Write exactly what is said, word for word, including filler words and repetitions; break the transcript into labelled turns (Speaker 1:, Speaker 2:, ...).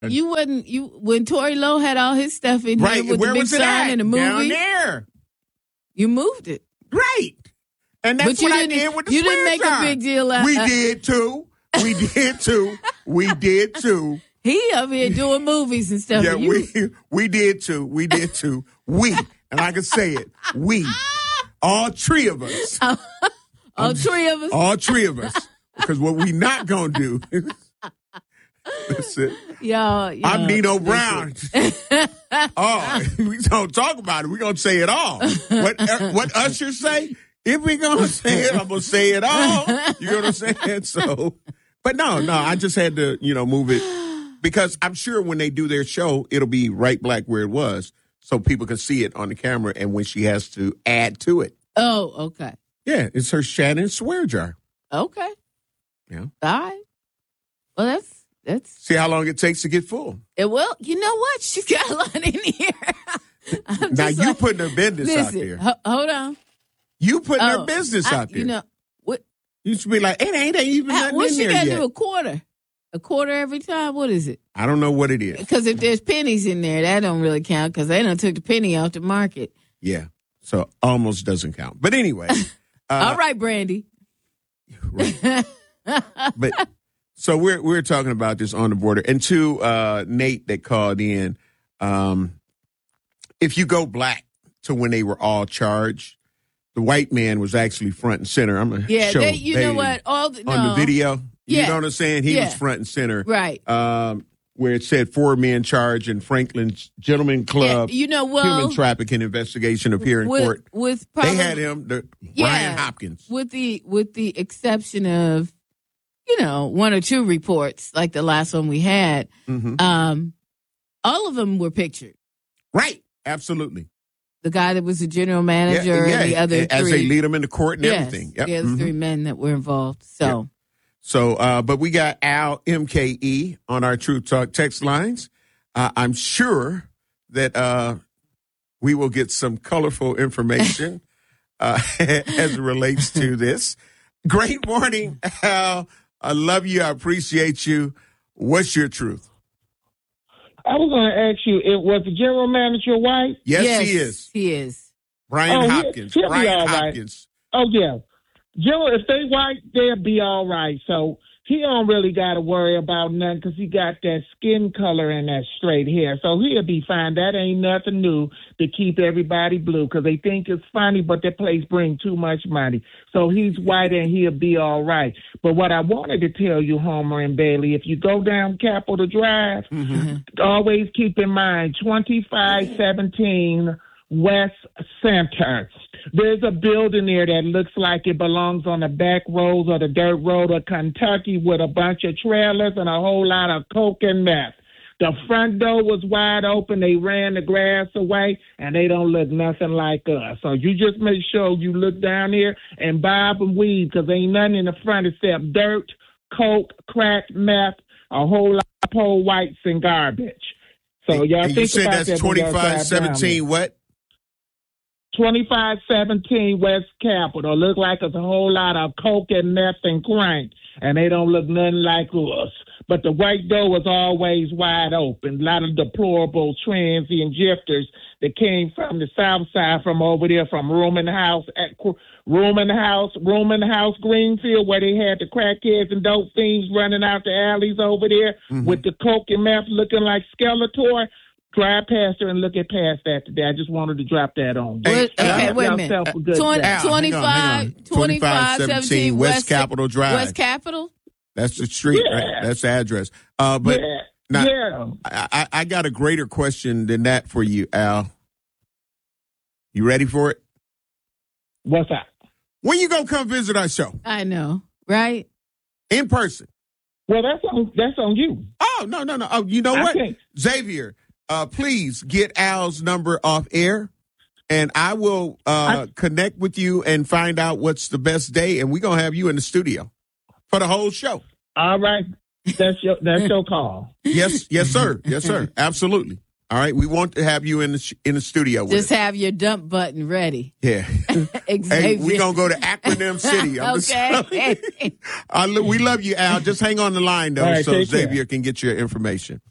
Speaker 1: You wasn't you when Tory Lowe had all his stuff in
Speaker 2: right.
Speaker 1: here with
Speaker 2: Where
Speaker 1: the big
Speaker 2: was it
Speaker 1: sign
Speaker 2: at?
Speaker 1: in the movie.
Speaker 2: Down there.
Speaker 1: You moved it.
Speaker 2: Right. And that's
Speaker 1: But you
Speaker 2: what I
Speaker 1: didn't-
Speaker 2: did with the
Speaker 1: you didn't
Speaker 2: square
Speaker 1: make a
Speaker 2: sign.
Speaker 1: big deal out-
Speaker 2: We
Speaker 1: uh,
Speaker 2: did too. We did too. We did too.
Speaker 1: He up here doing movies and stuff.
Speaker 2: Yeah,
Speaker 1: and you,
Speaker 2: we we did too. We did too. We, and I can say it. We, all three of us.
Speaker 1: all three of us.
Speaker 2: All three of us. Because what we not gonna do. That's it.
Speaker 1: Y'all, y'all,
Speaker 2: I'm Nino Brown. Oh, we don't talk about it. We're gonna say it all. What what Usher say? If we gonna say it, I'm gonna say it all. You know what I'm saying? So, but no, no, I just had to, you know, move it because I'm sure when they do their show, it'll be right black where it was, so people can see it on the camera. And when she has to add to it,
Speaker 1: Oh, okay.
Speaker 2: yeah, it's her Shannon swear jar.
Speaker 1: Okay.
Speaker 2: Yeah.
Speaker 1: All right. Well, that's that's
Speaker 2: See how long it takes to get full.
Speaker 1: it. Well, you know what? She's got a lot in here. I'm
Speaker 2: Now
Speaker 1: just
Speaker 2: you
Speaker 1: like,
Speaker 2: putting her business out
Speaker 1: listen,
Speaker 2: there.
Speaker 1: ho- hold on.
Speaker 2: You putting
Speaker 1: Oh,
Speaker 2: her business
Speaker 1: I-
Speaker 2: out there.
Speaker 1: You know what?
Speaker 2: You should be like, it ain't even
Speaker 1: How,
Speaker 2: nothing
Speaker 1: what
Speaker 2: in
Speaker 1: she
Speaker 2: there
Speaker 1: got to
Speaker 2: yet.
Speaker 1: do? A quarter? A quarter every time? What is it?
Speaker 2: I don't know what it is.
Speaker 1: Because if there's pennies in there, that don't really count because they done took the penny off the market.
Speaker 2: Yeah. So almost doesn't count. But anyway. Uh,
Speaker 1: All right, Brandy.
Speaker 2: Right. But so we're we're talking about this on the border. And to uh, Nate that called in, um, if you go black to when they were all charged, the white man was actually front and center. I'm gonna
Speaker 1: Yeah,
Speaker 2: show
Speaker 1: they, you know
Speaker 2: Bailey
Speaker 1: what? All the,
Speaker 2: on
Speaker 1: no.
Speaker 2: the video. You
Speaker 1: Yeah.
Speaker 2: know what I'm saying? He
Speaker 1: Yeah.
Speaker 2: was front and center.
Speaker 1: Right.
Speaker 2: Um, where it said four men charged in Franklin's Gentleman Club.
Speaker 1: Yeah, you know, well,
Speaker 2: human trafficking investigation appear in
Speaker 1: with,
Speaker 2: court.
Speaker 1: with
Speaker 2: They
Speaker 1: probably,
Speaker 2: had him, the
Speaker 1: Yeah.
Speaker 2: Brian Hopkins.
Speaker 1: with the with the exception of, you know, one or two reports like the last one we had.
Speaker 2: Mhm.
Speaker 1: Um, all of them were pictured.
Speaker 2: Right, absolutely.
Speaker 1: The guy that was the general manager
Speaker 2: yeah,
Speaker 1: and the other
Speaker 2: as
Speaker 1: three.
Speaker 2: they lead them into court and
Speaker 1: yes,
Speaker 2: everything. Yep.
Speaker 1: the other
Speaker 2: Mhm.
Speaker 1: three men that were involved. So,
Speaker 2: So, uh, but we got Al M K E on our True Talk text lines. Uh, I'm sure that uh, we will get some colorful information uh, as it relates to this. Great morning, Al. I love you. I appreciate you. What's your truth?
Speaker 3: I was going to ask you, it was the general manager white?
Speaker 2: Yes, he is.
Speaker 1: He is.
Speaker 2: Brian
Speaker 3: Oh, he-
Speaker 2: Hopkins.
Speaker 3: he'll be
Speaker 2: Brian
Speaker 3: all right.
Speaker 2: Hopkins.
Speaker 3: Oh, yeah. General, if they white, they'll be all right. So he don't really got to worry about nothing because he got that skin color and that straight hair. So he'll be fine. That ain't nothing new to keep everybody blue because they think it's funny, but that place bring too much money. So he's white and he'll be all right. But what I wanted to tell you, Homer and Bailey, if you go down Capitol Drive,
Speaker 2: Mm-hmm.
Speaker 3: always keep in mind twenty-five seventeen West Center. There's a building there that looks like it belongs on the back roads or the dirt road of Kentucky with a bunch of trailers and a whole lot of coke and meth. The front door was wide open. They ran the grass away, and they don't look nothing like us. So you just make sure you look down here and bob and weave because ain't nothing in the front except dirt, coke, crack, meth, a whole lot of poor whites and garbage. So y'all
Speaker 2: And
Speaker 3: think
Speaker 2: you said
Speaker 3: about
Speaker 2: that's
Speaker 3: that when y'all
Speaker 2: twenty-five
Speaker 3: drive down there.
Speaker 2: seventeen what?
Speaker 3: twenty-five seventeen West Capitol. Look like it's a whole lot of coke and meth and crank, and they don't look nothing like us. But the white door was always wide open. A lot of deplorable transient gifters that came from the south side, from over there, from Roman House, at Roman House, Roman House, Greenfield, where they had the crackheads and dope fiends running out the alleys over there
Speaker 2: Mhm.
Speaker 3: with the coke and meth looking like Skeletor. Drive past her and look at past that today. I just wanted to drop that on.
Speaker 2: Hey,
Speaker 1: What-
Speaker 2: Al,
Speaker 1: okay, wait a
Speaker 3: Y'all
Speaker 1: minute.
Speaker 3: self a good
Speaker 1: Twenty-
Speaker 3: day.
Speaker 2: Al, hang on, hang on.
Speaker 1: twenty-five, twenty-five, seventeen
Speaker 2: West
Speaker 1: West
Speaker 2: Capitol Drive.
Speaker 1: West Capitol?
Speaker 2: That's the street,
Speaker 3: Yeah.
Speaker 2: right? That's the address. Uh, but
Speaker 3: yeah,
Speaker 2: now,
Speaker 3: yeah.
Speaker 2: I, I I got a greater question than that for you, Al. You ready for it?
Speaker 3: What's that?
Speaker 2: When you gonna come visit our show
Speaker 1: I know, right?
Speaker 2: in person?
Speaker 3: Well, that's on that's on you.
Speaker 2: Oh no no no! Oh, you know
Speaker 3: I
Speaker 2: what,
Speaker 3: can't.
Speaker 2: Xavier? Uh, please get Al's number off air, and I will uh, connect with you and find out what's the best day, and we're gonna have you in the studio for the whole show.
Speaker 3: All right, that's your that's your call.
Speaker 2: Yes, yes, sir, yes, sir, absolutely. All right, we want to have you in the sh- in the studio with
Speaker 1: Just
Speaker 2: us.
Speaker 1: have your dump button ready.
Speaker 2: Yeah. Hey,
Speaker 1: Xavier.
Speaker 2: we're going to go to Acronym City. I'm just
Speaker 1: Okay.
Speaker 2: telling you. I lo- we love you, Al. Just hang on the line, though,
Speaker 3: All right,
Speaker 2: so
Speaker 3: take care.
Speaker 2: Xavier can get your information.